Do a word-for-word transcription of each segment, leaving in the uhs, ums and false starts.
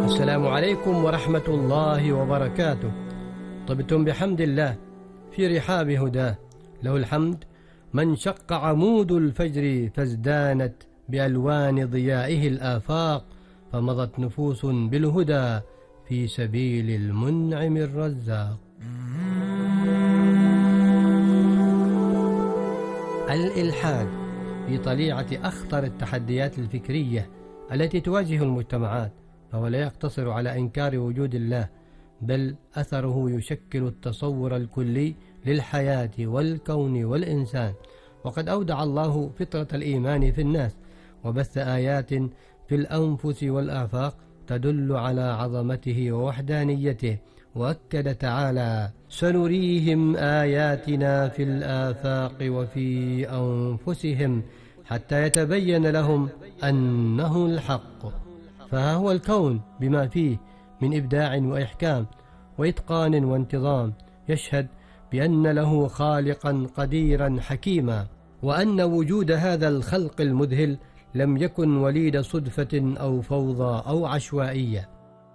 السلام عليكم ورحمة الله وبركاته. طبتم بحمد الله في رحاب هداه، له الحمد من شق عمود الفجر فازدانت بألوان ضيائه الآفاق، فمضت نفوس بالهدى في سبيل المنعم الرزاق. الإلحاد في طليعة أخطر التحديات الفكرية التي تواجه المجتمعات، فهو لا يقتصر على إنكار وجود الله، بل أثره يشكل التصور الكلي للحياة والكون والإنسان. وقد أودع الله فطرة الإيمان في الناس، وبث آيات في الأنفس والآفاق تدل على عظمته ووحدانيته، وأكد تعالى: سنريهم آياتنا في الآفاق وفي أنفسهم حتى يتبين لهم أنه الحق. فها هو الكون بما فيه من إبداع وإحكام وإتقان وانتظام يشهد بأن له خالقا قديرا حكيما، وأن وجود هذا الخلق المذهل لم يكن وليد صدفة أو فوضى أو عشوائية.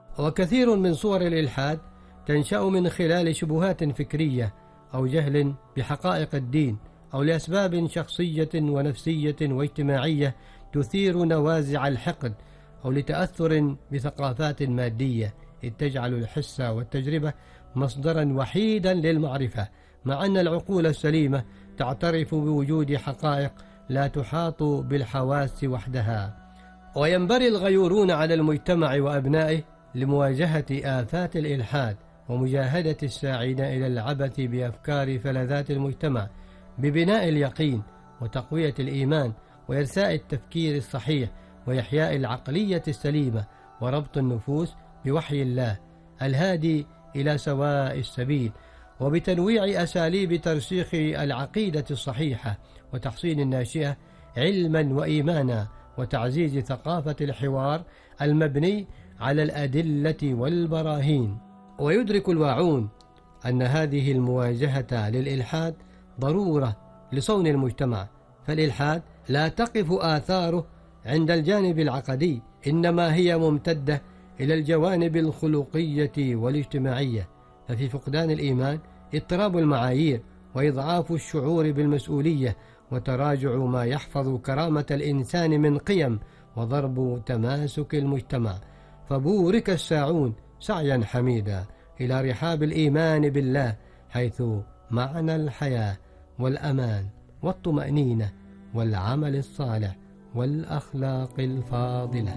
وكثير من صور الإلحاد تنشأ من خلال شبهات فكرية أو جهل بحقائق الدين، أو لأسباب شخصية ونفسية واجتماعية تثير نوازع الحقد، أو لتأثر بثقافات مادية إذ تجعل الحس والتجربة مصدرا وحيدا للمعرفة، مع أن العقول السليمة تعترف بوجود حقائق لا تحاط بالحواس وحدها. وينبري الغيورون على المجتمع وأبنائه لمواجهة آفات الإلحاد ومجاهدة الساعين إلى العبث بأفكار فلذات المجتمع ببناء اليقين وتقوية الإيمان وإرساء التفكير الصحيح وإحياء العقلية السليمة وربط النفوس بوحي الله الهادي إلى سواء السبيل، وبتنويع أساليب ترسيخ العقيدة الصحيحة وتحصين الناشئة علما وإيمانا، وتعزيز ثقافة الحوار المبني على الأدلة والبراهين. ويدرك الواعون أن هذه المواجهة للإلحاد ضرورة لصون المجتمع، فالإلحاد لا تقف آثاره عند الجانب العقدي، إنما هي ممتدة إلى الجوانب الخلقية والاجتماعية. ففي فقدان الإيمان اضطراب المعايير وإضعاف الشعور بالمسؤولية وتراجع ما يحفظ كرامة الإنسان من قيم وضرب تماسك المجتمع. فبورك الساعون سعيا حميدا إلى رحاب الإيمان بالله، حيث معنى الحياة والأمان والطمأنينة والعمل الصالح والأخلاق الفاضلة.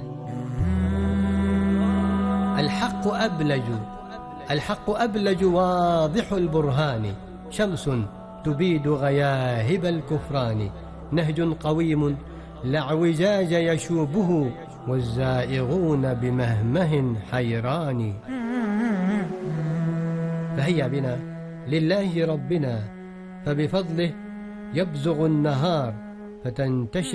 الحق أبلج الحق أبلج واضح البرهان، شمس تبيد غياهب الكفران، نهج قويم لا اعوجاج يشوبه، والزائغون بمهمه حيران. فهيا بنا لله ربنا، فبفضله يبزغ النهار فتنتشر